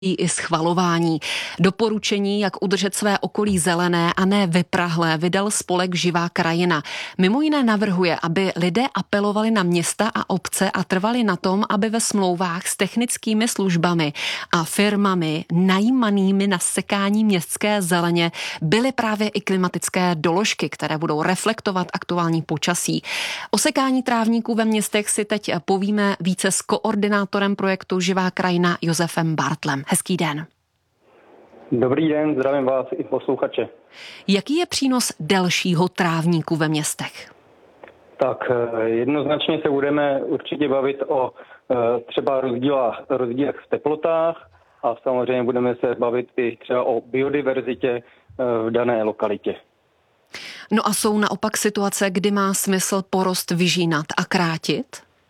i schvalování. Doporučení, jak udržet své okolí zelené a ne vyprahlé, vydal spolek Živá krajina. Mimo jiné navrhuje, aby lidé apelovali na města a obce a trvali na tom, aby ve smlouvách s technickými službami a firmami najímanými na sekání městské zeleně byly právě i klimatické doložky, které budou reflektovat aktuální počasí. O sekání trávníků ve městech si teď povíme více s koordinátorem projektu Živá krajina Josefem Bartlem. Hezký den. Dobrý den, zdravím vás i posluchače. Jaký je přínos delšího trávníku ve městech? Tak jednoznačně se budeme určitě bavit o třeba rozdílech v teplotách a samozřejmě budeme se bavit i třeba o biodiverzitě v dané lokalitě. No a jsou naopak situace, kdy má smysl porost vyžínat a krátit?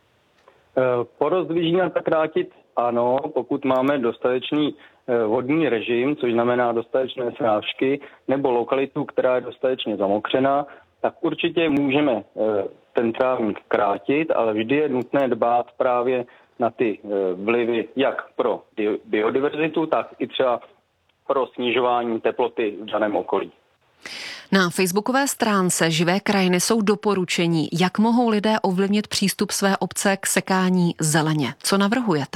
Porost vyžínat a krátit ano, pokud máme dostatečný vodní režim, což znamená dostatečné srážky, nebo lokalitu, která je dostatečně zamokřená, tak určitě můžeme ten trávník krátit, ale vždy je nutné dbát právě na ty vlivy jak pro biodiverzitu, tak i třeba pro snižování teploty v daném okolí. Na facebookové stránce Živé krajiny jsou doporučení, jak mohou lidé ovlivnit přístup své obce k sekání zeleně. Co navrhujete?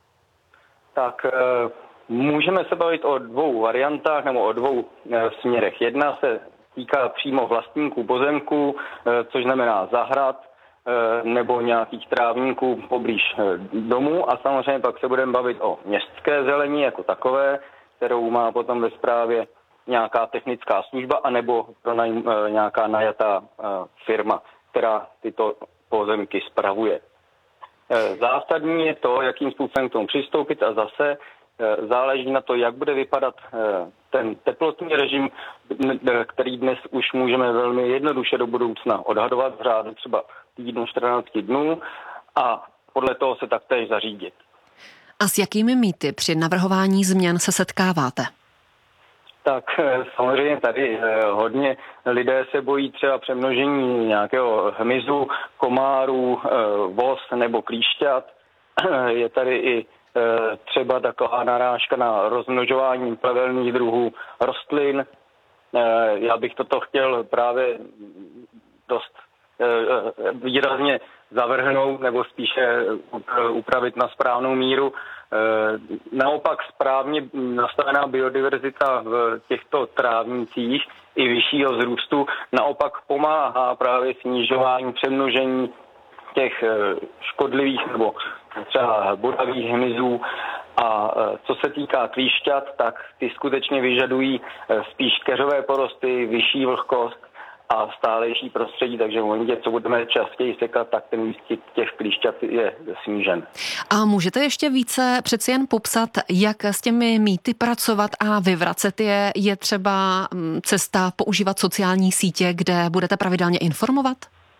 Tak můžeme se bavit o dvou variantách nebo o dvou směrech. Jedna se týká přímo vlastníků pozemků, což znamená zahrad nebo nějakých trávníků poblíž domů a samozřejmě pak se budeme bavit o městské zelení jako takové, kterou má potom ve správě nějaká technická služba anebo nějaká najatá firma, která tyto pozemky spravuje. Zásadní je to, jakým způsobem k tomu přistoupit a zase záleží na to, jak bude vypadat ten teplotní režim, který dnes už můžeme velmi jednoduše do budoucna odhadovat v řádu třeba týdnu, 14 dnů a podle toho se taktéž zařídit. A s jakými mýty při navrhování změn se setkáváte? Tak samozřejmě tady hodně lidé se bojí třeba přemnožení nějakého hmyzu, komárů, vos nebo klíšťat. Je tady i třeba taková narážka na rozmnožování plevelných druhů rostlin. Já bych toto chtěl právě dost výrazně zavrhnout nebo spíše upravit na správnou míru. Naopak správně nastavená biodiverzita v těchto trávnících i vyššího vzrůstu naopak pomáhá právě snižování přemnožení těch škodlivých nebo třeba bodavých hmyzů. A co se týká klíšťat, tak ty skutečně vyžadují spíš keřové porosty, vyšší vlhkost a stálejší prostředí, takže v momentě, co budeme častěji sekat, tak ten výskyt těch klíšťat je snížen. A můžete ještě více přeci jen popsat, jak s těmi mýty pracovat a vyvracet je? Je třeba cesta používat sociální sítě, kde budete pravidelně informovat?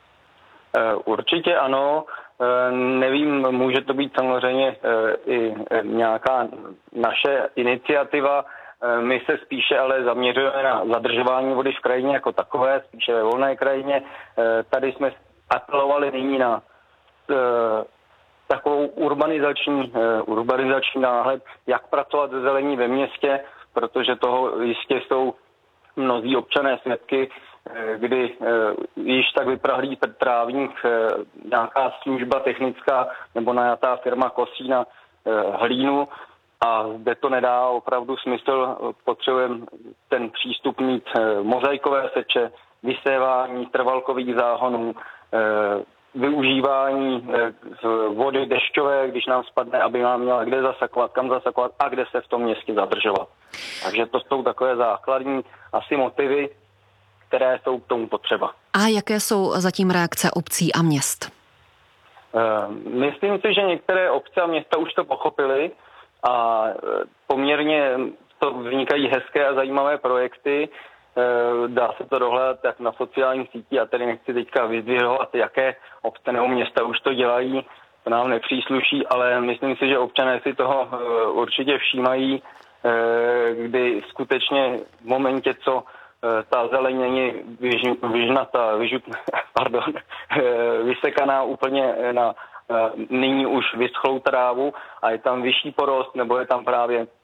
Určitě ano. Nevím, může to být samozřejmě i nějaká naše iniciativa. My se spíše ale zaměřujeme na zadržování vody v krajině jako takové, spíše ve volné krajině. Tady jsme apelovali nyní na takovou urbanizační náhled, jak pracovat se zelení ve městě, protože toho jistě jsou mnozí občané svědky, kdy již tak vyprahlý trávník, nějaká služba technická nebo najatá firma kosí na hlínu a zde to nedá opravdu smysl. Potřebujeme ten přístup mít mozaikové seče, vysévání trvalkových záhonů, využívání vody dešťové, když nám spadne, aby nám měla kde zasakovat, kam zasakovat a kde se v tom městě zadržovat. Takže to jsou takové základní asi motivy, které jsou k tomu potřeba. A jaké jsou zatím reakce obcí a měst? Myslím si, že některé obce a města už to pochopily a poměrně to vznikají hezké a zajímavé projekty. Dá se to dohledat tak na sociálních sítích. Já tady nechci teďka vyzdvihovat, jaké obce nebo města už to dělají. To nám nepřísluší, ale myslím si, že občané si toho určitě všímají, kdy skutečně v momentě, co ta zeleň není vysekaná úplně na nyní už vyschlou trávu a je tam vyšší porost nebo je tam právě